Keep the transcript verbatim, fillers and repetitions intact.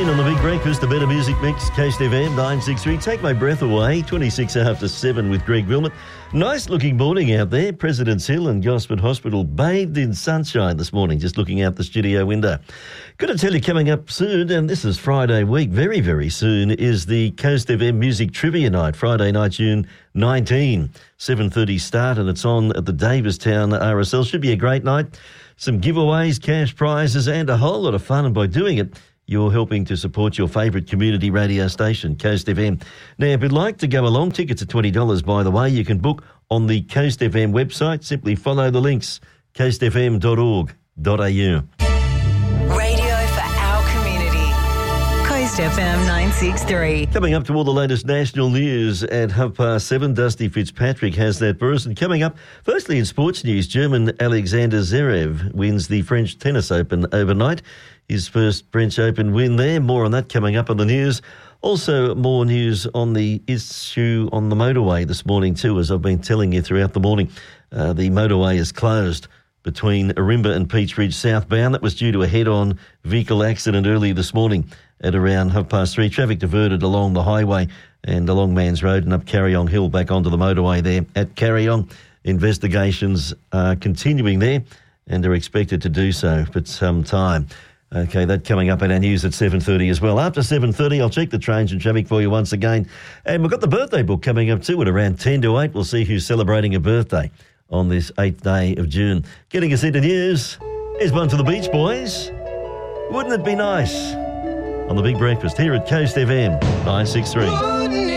on the Big Breakfast, the Better Music Mix, Coast F M nine sixty-three. Take my breath away, twenty-six after seven with Greg Wilmot. Nice looking morning out there. President's Hill and Gosford Hospital bathed in sunshine this morning, just looking out the studio window. Got to tell you, coming up soon, and this is Friday week, very, very soon, is the Coast F M Music Trivia Night, Friday night, June nineteenth, seven thirty start, and it's on at the Davistown R S L. Should be a great night. Some giveaways, cash prizes, and a whole lot of fun. And by doing it, you're helping to support your favourite community radio station, Coast F M. Now, if you'd like to go along, tickets are twenty dollars, by the way. You can book on the Coast F M website. Simply follow the links, coast f m dot org dot a u. Radio for our community. Coast F M nine sixty-three. Coming up to all the latest national news at half past seven, Dusty Fitzpatrick has that for us. And coming up, firstly in sports news, German Alexander Zverev wins the French Tennis Open overnight. His first French Open win there. More on that coming up on the news. Also, more news on the issue on the motorway this morning too, as I've been telling you throughout the morning. Uh, the motorway is closed between Arimba and Peach Ridge southbound. That was due to a head-on vehicle accident early this morning at around half past three. Traffic diverted along the highway and along Mans Road and up Carryong Hill back onto the motorway there at Carryong. Investigations are continuing there and are expected to do so for some time. Okay, that coming up in our news at seven thirty as well. After seven thirty, I'll check the trains and traffic for you once again. And we've got the birthday book coming up too at around ten to eight. We'll see who's celebrating a birthday on this eighth day of June. Getting us into news, here's one for the Beach Boys. Wouldn't it be nice? On the Big Breakfast here at Coast F M nine sixty-three.